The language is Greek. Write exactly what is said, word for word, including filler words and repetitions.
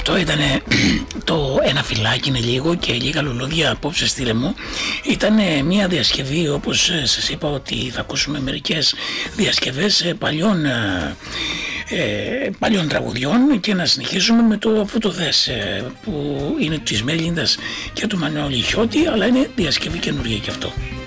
Αυτό ήταν το ένα φυλάκι είναι λίγο και λίγα λουλούδια απόψε στη Λεμού. Ήταν μια διασκευή, όπως σας είπα, ότι θα ακούσουμε μερικές διασκευές παλιών, ε, παλιών τραγουδιών και να συνεχίσουμε με το Αφού το δες, που είναι της Μέλινδας και του Μανώλη Χιώτη, αλλά είναι διασκευή καινούργια και αυτό.